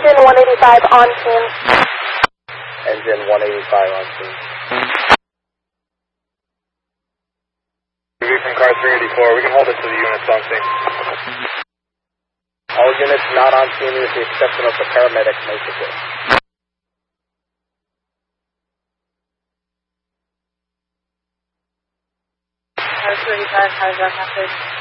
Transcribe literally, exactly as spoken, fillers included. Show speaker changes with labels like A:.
A: Engine one eighty-five on scene.
B: Engine one eighty-five on scene. From car three eighty-four, we can hold it to the units on scene. All units not on scene with the exception of the paramedics make it good.
A: Car three eighty-five, how's that message?